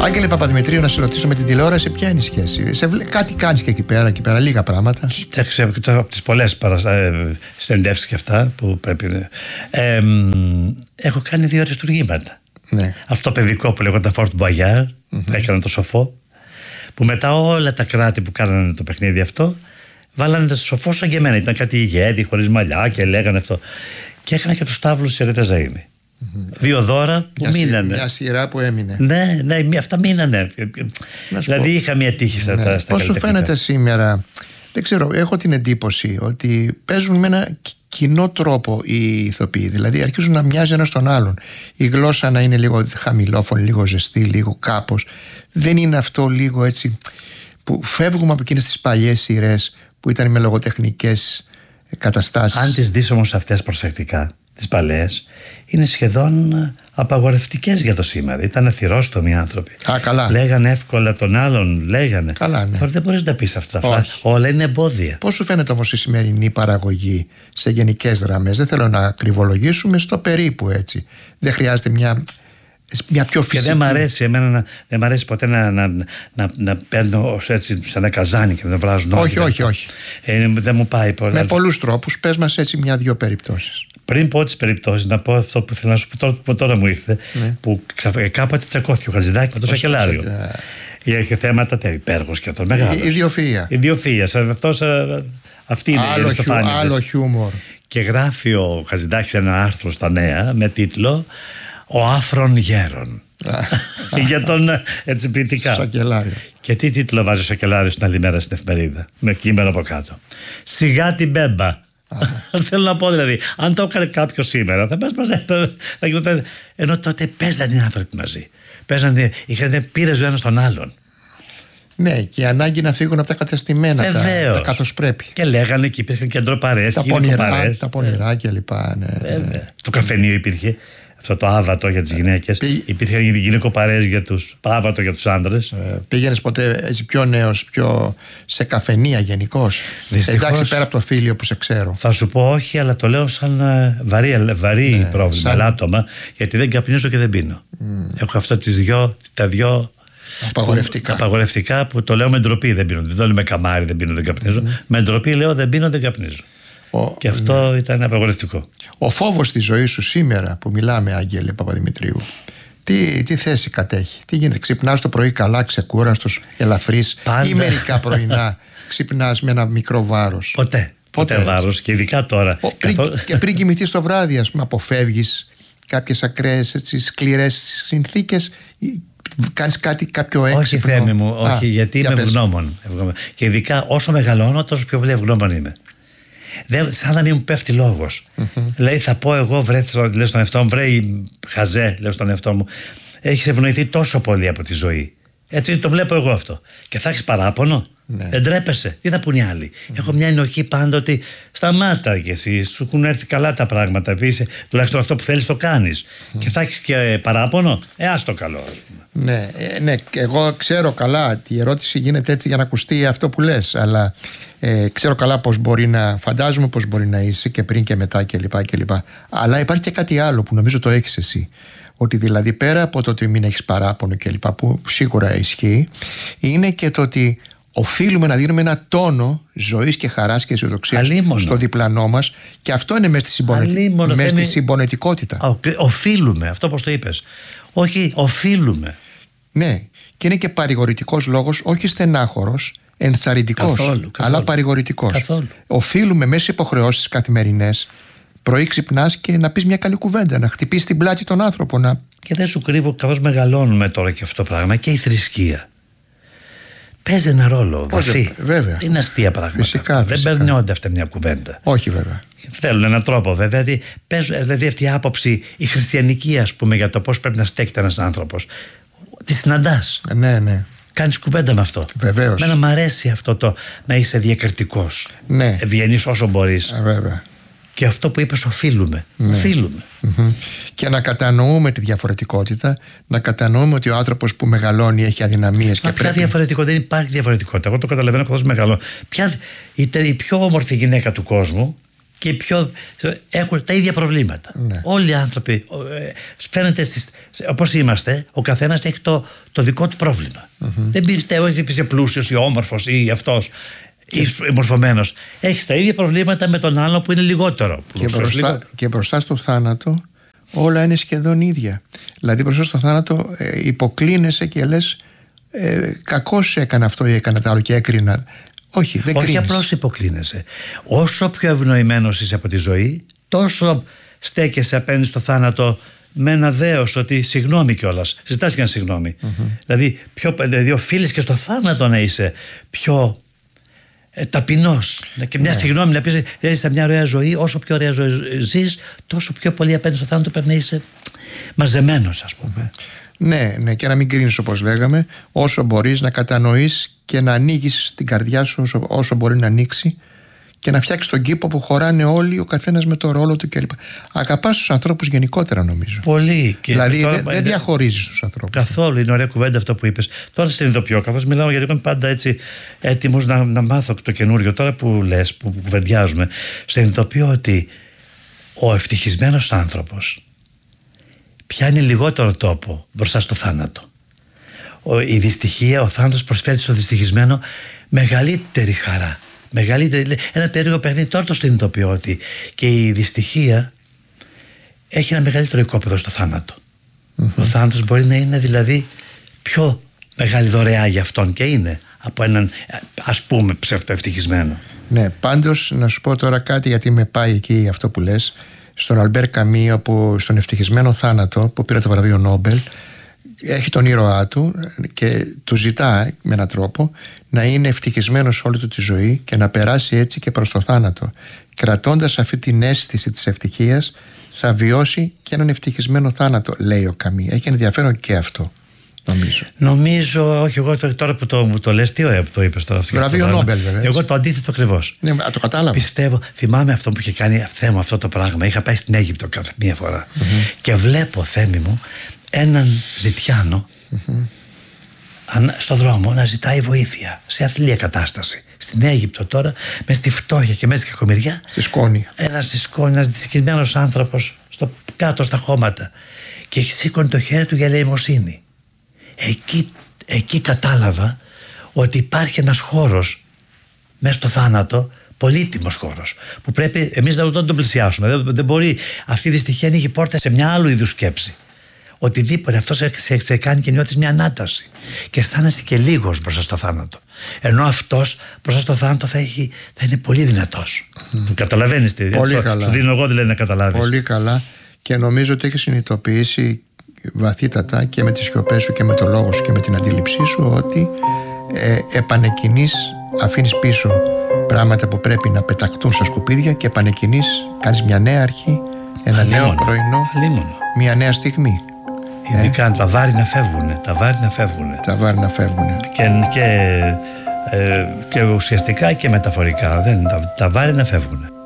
Άγγελε Παπαδημητρίου, να σε ρωτήσω, με την τηλεόραση ποια είναι η σχέση? Κάτι κάνεις και εκεί πέρα, λίγα πράγματα. Κοίταξε, από τις πολλές συνεντεύξεις και αυτά που πρέπει. Έχω κάνει 2 αριστουργήματα. Ναι. Αυτό παιδικό που λέγονταν Fort Boyard, που έκανα το σοφό, που μετά όλα τα κράτη που κάνανε το παιχνίδι αυτό βάλανε το σοφό σαν και εμένα. Ήταν κάτι ηγέτη, χωρίς μαλλιά και λέγανε αυτό. Και έκανα και τους Σταύλους της Ερέτα Ζαΐνη. 2 δώρα που μείνανε. Μια σειρά που έμεινε. Ναι, αυτά μείνανε. Δηλαδή είχα μια τύχη στα καλλιτεχνικά. Πώς σου φαίνεται σήμερα? Δεν ξέρω, έχω την εντύπωση ότι παίζουν με ένα κοινό τρόπο οι ηθοποιοί. Δηλαδή αρχίζουν να μοιάζουν ένας τον άλλον. Η γλώσσα να είναι λίγο χαμηλόφωνη, λίγο ζεστή, λίγο κάπως. Δεν είναι αυτό λίγο έτσι που φεύγουμε από εκείνες τις παλιές σειρές που ήταν με λογοτεχνικές καταστάσεις? Αν τις δεις όμως αυτές προσεκτικά, τις παλαιές, είναι σχεδόν απαγορευτικές για το σήμερα. Ήταν αθυρόστομοι άνθρωποι. Καλά. Λέγανε εύκολα τον άλλον, λέγανε. Καλά, ναι. Τώρα δεν μπορείς να τα πεις αυτά. Όλα είναι εμπόδια. Πώς σου φαίνεται όμως η σημερινή παραγωγή σε γενικές γραμμές? Δεν θέλω να ακριβολογήσουμε, στο περίπου έτσι. Δεν χρειάζεται μια πιο φυσική? Και δεν μ' αρέσει εμένα δεν μ' αρέσει ποτέ να παίρνω έτσι σαν ένα καζάνι και να βράζουν όλοι. Όχι. Δεν μου πάει πολλά. Με πολλούς τρόπους, πες μας έτσι 1-2 περιπτώσεις. Πριν πω τις περιπτώσεις, να πω αυτό που θέλω να σου πω τώρα μου ήρθε. Ναι. Που κάποτε τσακώθηκε ο Χατζηδάκης με το Σακελάριο. Για θέματα υπέργους και αυτό. Ιδιοφυΐα. Αυτή είναι η Αριστοφάνη. Άλλο χιούμορ. Και γράφει ο Χατζηδάκης ένα άρθρο στα Νέα με τίτλο «Ο άφρον γέρον». Για τον έτσι ποιητικά. Σακελάριο. Και τι τίτλο βάζει ο Σακελάριος την άλλη μέρα στην εφημερίδα, με κείμενο από κάτω? «Σιγά την μπέμπα». Θέλω να πω δηλαδή, αν το έκανε κάποιο σήμερα θα γινόταν. Ενώ τότε παίζανε οι άνθρωποι μαζί. Πήρε ο ένας τον άλλον. Ναι, και η ανάγκη να φύγουν από τα κατεστημένα, τα καθώς πρέπει. Και λέγανε και υπήρχαν κεντροπαρές, τα πονηρά κλπ. Ναι. Το καφενείο υπήρχε. Αυτό το άβατο για τις γυναίκες. Υπήρχαν γυναικοπαρέες για τους άβατο για τους άντρες. Πήγαινες ποτέ έτσι πιο νέος, σε καφενεία γενικώς? Εντάξει, πέρα από το φίλιο που σε ξέρω. Θα σου πω όχι, αλλά το λέω σαν βαρύ πρόβλημα, ελάττωμα, γιατί δεν καπνίζω και δεν πίνω. Έχω αυτό τα δυο απαγορευτικά που το λέω με ντροπή. Δεν πίνω. Δεν το λέω με καμάρι, δεν πίνω, δεν καπνίζω. Με ντροπή λέω δεν πίνω, δεν καπνίζω. Και αυτό ήταν απαγορευτικό. Ο φόβος της ζωής σου σήμερα που μιλάμε, Άγγελε Παπαδημητρίου, τι θέση κατέχει? Τι γίνεται? Ξυπνάς το πρωί καλά, ξεκούραστος, ελαφρύς, ή μερικά πρωινά ξυπνάς με ένα μικρό βάρος? Ποτέ βάρος, και ειδικά τώρα. Και πριν κοιμηθείς το βράδυ, ας πούμε, αποφεύγεις κάποιες ακραίες σκληρές συνθήκες? Κάνεις κάποιο έξυπνο? Όχι, Θέμη μου, όχι, γιατί είμαι ευγνώμων. Και ειδικά όσο μεγαλώνω, τόσο πιο πολύ ευγνώμων είμαι. Σαν να μην μου πέφτει λόγος. Δηλαδή θα πω εγώ, λέω στον εαυτό μου, χαζέ, λέω στον εαυτό μου, έχεις ευνοηθεί τόσο πολύ από τη ζωή. Έτσι το βλέπω εγώ αυτό. Και θα έχεις παράπονο? Δεν τρέπεσαι? Τι θα πουν οι άλλοι? Έχω μια ενοχή πάντα ότι σταμάτα κι εσύ, σου έχουν έρθει καλά τα πράγματα. Τουλάχιστον αυτό που θέλεις το κάνεις. Και θα έχεις και παράπονο? Ας το καλό. Ναι, εγώ ξέρω καλά ότι η ερώτηση γίνεται έτσι για να ακουστεί αυτό που λες, αλλά ξέρω καλά πώς μπορεί φαντάζομαι πώς μπορεί να είσαι και πριν και μετά κλπ. Αλλά υπάρχει και κάτι άλλο που νομίζω το έχεις εσύ. Ότι δηλαδή πέρα από το ότι μην έχεις παράπονο κλπ, που σίγουρα ισχύει, είναι και το ότι οφείλουμε να δίνουμε ένα τόνο ζωής και χαράς και αισιοδοξίας στο διπλανό μας, και αυτό είναι μέσα στη συμπονετικότητα. Οφείλουμε, αυτό πώς το είπες. Όχι, οφείλουμε. Ναι, και είναι και παρηγορητικός λόγος, όχι στενάχωρος, ενθαρρυντικός, αλλά παρηγορητικός. Οφείλουμε μέσα σε υποχρεώσεις καθημερινές, πρωί ξυπνάς και να πεις μια καλή κουβέντα, να χτυπήσεις την πλάτη τον άνθρωπο. Και δεν σου κρύβω, καθώς μεγαλώνουμε τώρα και αυτό το πράγμα, και η θρησκεία παίζει ένα ρόλο βαθύ. Βέβαια. Είναι αστεία πράγματα. Φυσικά. Δεν περνιόνται αυτά μια κουβέντα. Όχι, βέβαια. Θέλουν έναν τρόπο, βέβαια. Δηλαδή αυτή η άποψη, η χριστιανική, ας πούμε, για το πώς πρέπει να στέκεται ένας άνθρωπος, τη συναντάς. Ναι. Κάνεις κουβέντα με αυτό. Βεβαίως. Μένα μ' αρέσει αυτό το να είσαι διακριτικός. Ναι. Ευγενής όσο μπορείς. Βέβαια. Και αυτό που είπες, οφείλουμε. Ναι. Οφείλουμε. Και να κατανοούμε τη διαφορετικότητα, να κατανοούμε ότι ο άνθρωπος που μεγαλώνει έχει αδυναμίες. Ποια διαφορετικότητα? Δεν υπάρχει διαφορετικότητα. Εγώ το καταλαβαίνω καθώς μεγαλώνω. Η πιο όμορφη γυναίκα του κόσμου και έχουν τα ίδια προβλήματα. Ναι. Όλοι οι άνθρωποι φαίνεται όπως είμαστε, ο καθένας έχει το δικό του πρόβλημα. Δεν πιστεύω ότι είσαι πλούσιος ή όμορφος ή αυτός ή μορφωμένος. Έχεις τα ίδια προβλήματα με τον άλλο που είναι λιγότερο πλούσιος. Και μπροστά στο θάνατο όλα είναι σχεδόν ίδια. Δηλαδή μπροστά στο θάνατο υποκλίνεσαι και λες κακώς έκανα αυτό ή έκανα το άλλο και έκρινα. Όχι, δεν κρίνεις. Όχι απλώς υποκλίνεσαι. Όσο πιο ευνοημένος είσαι από τη ζωή, τόσο στέκεσαι απέναντι στο θάνατο με ένα δέος ότι συγγνώμη κιόλας. Ζητάς και ένα συγγνώμη. Δηλαδή οφείλεις και στο θάνατο να είσαι πιο ταπεινός. Και μια συγγνώμη να πεις ζεις μια ωραία ζωή. Όσο πιο ωραία ζωή ζεις, τόσο πιο πολύ απέναντι στο θάνατο πρέπει να είσαι μαζεμένος, ας πούμε. Ναι, και να μην κρίνεις όπως λέγαμε, όσο μπορείς να κατανοείς και να ανοίγεις την καρδιά σου όσο μπορεί να ανοίξει και να φτιάξεις τον κήπο που χωράνε όλοι, ο καθένας με το ρόλο του κλπ. Αγαπάς τους ανθρώπους γενικότερα, νομίζω. Πολύ. Δηλαδή δεν διαχωρίζεις τους ανθρώπους. Καθόλου. Είναι ωραία κουβέντα αυτό που είπες. Τώρα συνειδητοποιώ, καθώς μιλάω, γιατί εγώ είμαι πάντα έτσι έτοιμος να μάθω το καινούριο. Τώρα που λες, που κουβεντιάζουμε, συνειδητοποιώ ότι ο ευτυχισμένος άνθρωπος πιάνει λιγότερο τόπο μπροστά στο θάνατο. Η δυστυχία, ο θάνατος προσφέρει στο δυστυχισμένο μεγαλύτερη χαρά. Ένα περίεργο παιχνίδι. Τώρα το συνειδητοποιώ ότι και η δυστυχία έχει ένα μεγαλύτερο οικόπεδο στο θάνατο. Ο θάνατος μπορεί να είναι δηλαδή πιο μεγάλη δωρεά για αυτόν, και είναι, από έναν ας πούμε ψευτοευτυχισμένο. Ναι, πάντως να σου πω τώρα κάτι, γιατί με πάει εκεί αυτό που λες. Στον Αλμπέρ Καμί, όπου στον ευτυχισμένο θάνατο που πήρε το βραβείο Νόμπελ, έχει τον ήρωά του και του ζητά με έναν τρόπο να είναι ευτυχισμένος όλη του τη ζωή και να περάσει έτσι και προς το θάνατο. Κρατώντας αυτή την αίσθηση της ευτυχίας, θα βιώσει και έναν ευτυχισμένο θάνατο, λέει ο Καμί. Έχει ενδιαφέρον και αυτό, νομίζω. Όχι, εγώ τώρα που το λες, τι ωραία που το είπες τώρα. Βραβείο Νόμπελ, βέβαια. Εγώ το αντίθετο ακριβώς. Ναι, το κατάλαβα. Πιστεύω, θυμάμαι αυτό που είχε κάνει θέμα αυτό το πράγμα. Είχα πάει στην Αίγυπτο μία φορά και βλέπω, Θέμη μου, έναν ζητιάνο στον δρόμο να ζητάει βοήθεια σε αθλία κατάσταση. Στην Αίγυπτο τώρα, μες στη φτώχεια και μέσα στη κακομοιριά. Στη σκόνη. Ένας δυσκισμένος άνθρωπος κάτω στα χώματα. Και σήκωνε το χέρι του για ελεημοσύνη. Εκεί κατάλαβα ότι υπάρχει ένας χώρος μέσα στο θάνατο, πολύτιμος χώρος, που πρέπει εμείς να τον πλησιάσουμε. Δεν μπορεί αυτή η δυστυχία να έχει πόρτα σε μια άλλου είδους σκέψη. Οτιδήποτε αυτό σε κάνει και νιώθεις μια ανάταση και αισθάνεσαι και λίγος μπροστά στο θάνατο. Ενώ αυτός μπροστά στο θάνατο θα είναι πολύ δυνατός. Καταλαβαίνεις τι? Πολύ καλά. Σου δίνω εγώ δηλαδή να καταλάβεις. Πολύ καλά, και νομίζω ότι έχεις συνειδητοποιήσει βαθύτατα και με τις σιωπές σου και με το λόγο σου και με την αντίληψή σου ότι επανεκκινείς, αφήνεις πίσω πράγματα που πρέπει να πεταχτούν στα σκουπίδια και επανεκκινείς, κάνεις μια νέα αρχή, ένα νέο πρωινό, μια νέα στιγμή. Ειδικά αν τα βάρη να φεύγουν. Και ουσιαστικά και μεταφορικά. Τα βάρη να φεύγουν.